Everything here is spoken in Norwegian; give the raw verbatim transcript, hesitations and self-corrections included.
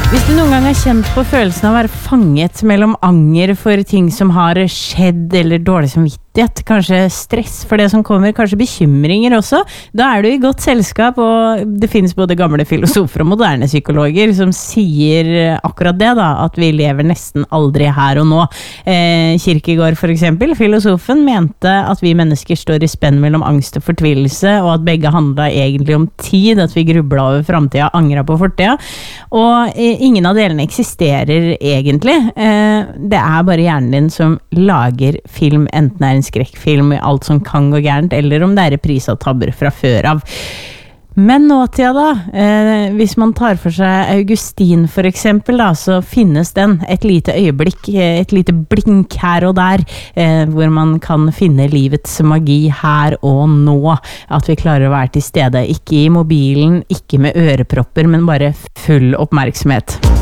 Hvis du noen gang har kjent på følelsen av å være fanget mellom anger for ting som har skjedd eller dårlig samvittighet, kanskje stress for det som kommer, kanskje bekymringer også, da er du i godt selskap, og det finnes både gamle filosofer og moderne psykologer som sier akkurat det da, at vi lever nesten aldri her og nå. Eh, Kierkegaard for eksempel, filosofen, mente at vi mennesker står i spenn mellom angst og fortvilelse, og at begge handlet egentlig om tid, at vi grublet over fremtiden, angret på fortiden, og eh, ingen av delene eksisterer egentlig. Det er bare hjernen din som lager film, enten det er en skrekkfilm i alt som kan gå gærent, eller om det er reprisetabber fra før av. Men nåtida da, eh, hvis man tar for seg Augustin for eksempel da, så finnes den et lite øyeblikk, et lite blink her og der, eh, hvor man kan finne livets magi her og nå. At vi klarer å være til stede, ikke i mobilen, ikke med ørepropper, men bare full oppmerksomhet.